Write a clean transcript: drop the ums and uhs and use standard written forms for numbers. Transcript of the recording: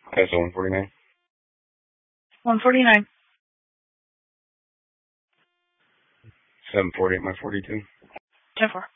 Okay, so 149. 149. 740 at my 42. 10-4.